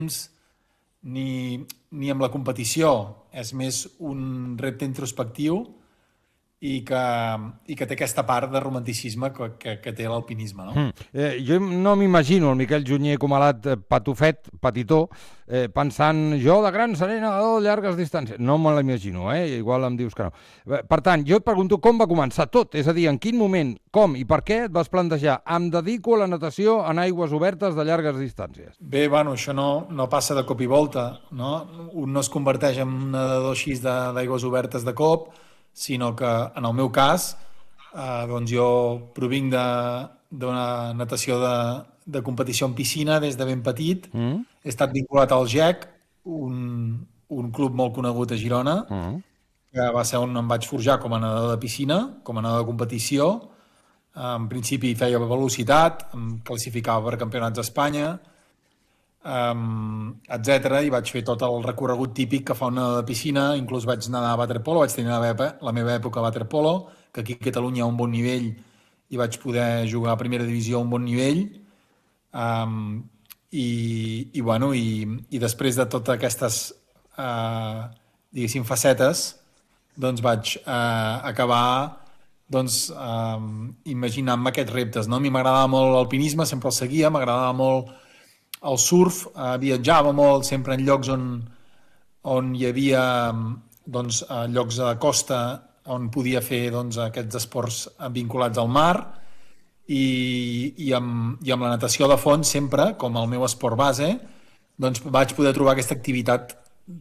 ni amb la competició. És més un repte introspectiu i que té aquesta part de romanticisme que té l'alpinisme, no? Jo no m'imagino el Miquel Junyer Comalat patufet, petitó, pensant jo de gran seré nedador de llargues distàncies. No me l'imagino, igual em dius que no. Per tant, jo et pregunto com va començar tot, és a dir, en quin moment, com i per què et vas plantejar em dedico a la natació en aigües obertes de llargues distàncies? Bé, bueno, això no passa de cop i volta, no? Un no es converteix en un nedador així d'aigües obertes de cop, sinó que, en el meu cas, doncs jo provinc d'una natació de competició en piscina des de ben petit. He estat vinculat al GEC, un club molt conegut a Girona, que va ser on em vaig forjar com a nedador de piscina, com a nedador de competició. En principi feia velocitat, em classificava per campionats d'Espanya, etc. I vaig fer tot el recorregut típic que fa un nedador de piscina, inclús vaig nedar a waterpolo, vaig tenir la meva època a waterpolo, que aquí a Catalunya a un bon nivell i vaig poder jugar a primera divisió a un bon nivell, i després de totes aquestes diguéssim facetes, doncs vaig acabar imaginant-me aquests reptes, no? A mi m'agradava molt l'alpinisme, sempre el seguia, m'agradava molt el surf, viatjava molt sempre en llocs on hi havia llocs a costa on podia fer aquests esports vinculats al mar i amb la natació de fons sempre, com el meu esport base, doncs vaig poder trobar aquesta activitat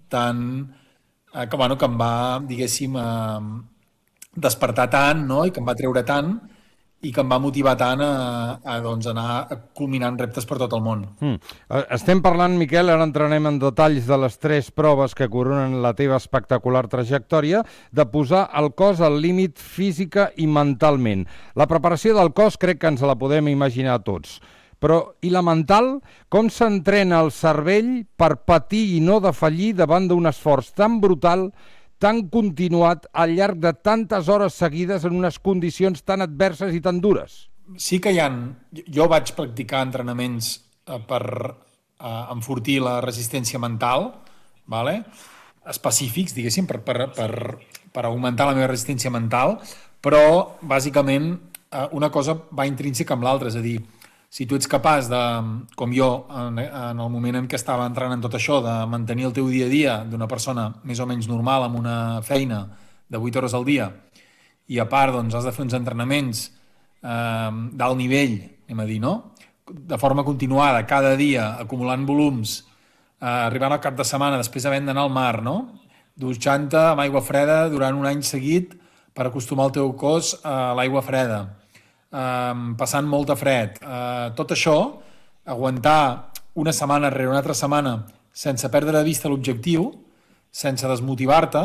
que em va, diguéssim, despertar tant, no? I que em va treure tant i que em va motivar tant a anar culminant reptes per tot el món. Estem parlant, Miquel, ara entrarem en detalls de les 3 proves que coronen la teva espectacular trajectòria, de posar el cos al límit física i mentalment. La preparació del cos crec que ens la podem imaginar tots. Però, i la mental? Com s'entrena el cervell per patir i no defallir davant d'un esforç tan brutal, tan continuat al llarg de tantes hores seguides en unes condicions tan adverses i tan dures? Sí que jo vaig practicar entrenaments per enfortir la resistència mental, específics, diguéssim, per augmentar la meva resistència mental, però, bàsicament, una cosa va intrínseca amb l'altra, és a dir, si tu ets capaç de, com jo, en el moment en què estava entrenant tot això, de mantenir el teu dia a dia d'una persona més o menys normal amb una feina de 8 hores al dia i a part has de fer uns entrenaments d'alt nivell, anem a dir, no? De forma continuada, cada dia, acumulant volums, arribant al cap de setmana, després havent d'anar al mar, no? Dutxant-te amb aigua freda durant un any seguit per acostumar el teu cos a l'aigua freda. Passant molta fred, tot això, aguantar una setmana rere una altra setmana sense perdre de vista l'objectiu, sense desmotivar-te,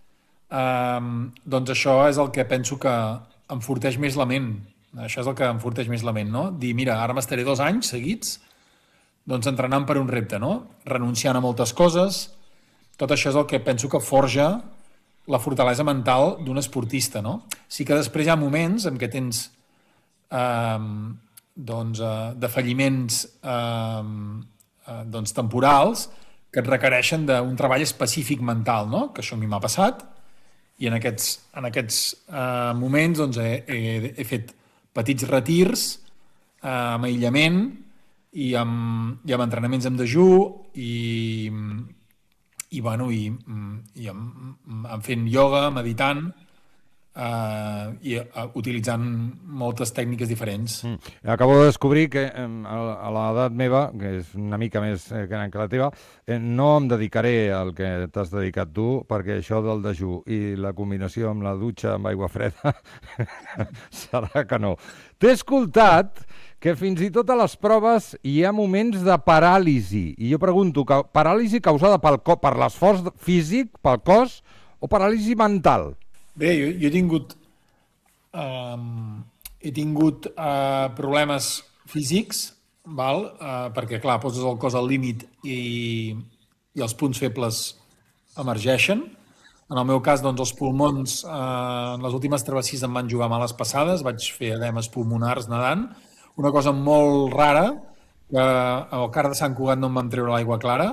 doncs això és el que penso que enforteix més la ment. Això és el que enforteix més la ment, no? Dir, mira, ara m'estaré 2 anys seguits entrenant per un repte, no? Renunciant a moltes coses. Tot això és el que penso que forja la fortalesa mental d'un esportista, no? Sí que després hi ha moments en què tens defalliments temporals que et requereixen d'un treball específic mental, no? Que això a mi m'ha passat i en aquests moments he fet petits retirs amb aïllament i amb entrenaments en dejú i fent ioga, meditant i utilitzant moltes tècniques diferents. Acabo de descobrir que a l'edat meva, que és una mica més gran que la teva, no em dedicaré al que t'has dedicat tu, perquè això del dejú i la combinació amb la dutxa amb aigua freda serà que no. T'he escoltat que fins i tot a les proves hi ha moments de paràlisi, i jo pregunto, paràlisi causada per l'esforç físic, pel cos, o paràlisi mental? Bé, jo he tingut problemes físics, perquè, clar, poses el cos al límit i els punts febles emergeixen. En el meu cas, doncs, els pulmons, en les últimes travessies em van jugar males passades, vaig fer edemes pulmonars nedant, una cosa molt rara, que al Car de Sant Cugat no em van treure l'aigua clara,